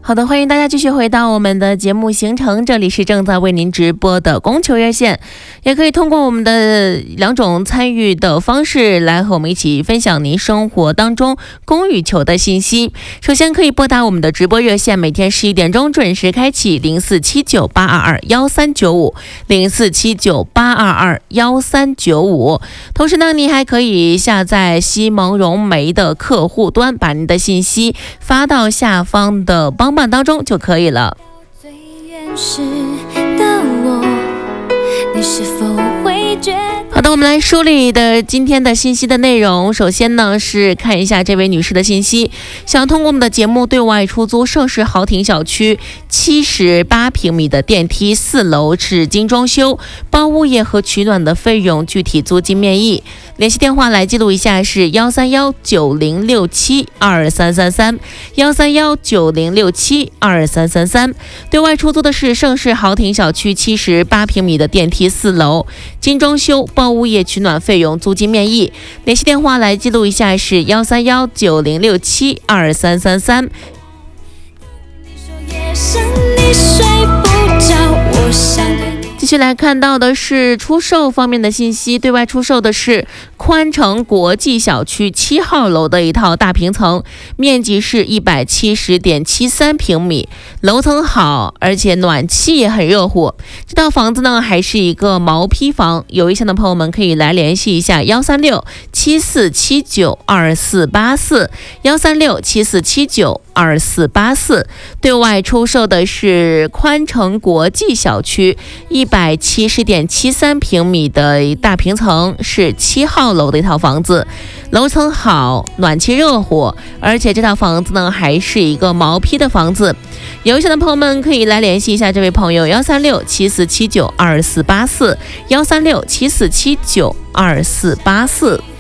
好的，欢迎大家继续回到我们的节目行程，这里是正在为您直播的供求热线，也可以通过我们的两种参与的方式来和我们一起分享您生活当中供与求的信息。首先可以拨打我们的直播热线，每天11点钟准时开启047982219395 047982219395。同时呢，您还可以下载西蒙融媒的客户端，把您的信息发到下方的帮办当中就可以了。最原始的我，你是否会觉得？好的，我们来梳理的今天的信息的内容。首先呢，是看一下这位女士的信息，想通过我们的节目对外出租盛世豪庭小区78平米的电梯4楼，是精装修，包物业和取暖的费用，具体租金面议。联系电话来记录一下是13190672333 13190672333。对外出租的是盛世豪庭小区78平米的电梯4楼，精装修，包物业取暖费用，租金面议。联系电话来记录一下是13190672333。继续来看到的是出售方面的信息，对外出售的是宽城国际小区7号楼的一套大平层，面积是170.73平米，楼层好，而且暖气也很热乎。这套房子呢还是一个毛坯房，有意向的朋友们可以来联系一下13674792484 13674792484。对外出售的是宽城国际小区170.73平米的大平层，是7号楼的一套房子，楼层好，暖气热乎，而且这套房子呢还是一个毛坯的房子。有意向的朋友们可以来联系一下这位朋友13674792484 13674792484。